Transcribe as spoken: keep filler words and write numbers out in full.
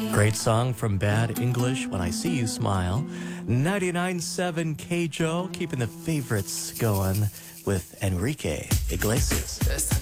Great song from Bad English, When I See You Smile. ninety-nine point seven K J O, keeping the favorites going with Enrique Iglesias.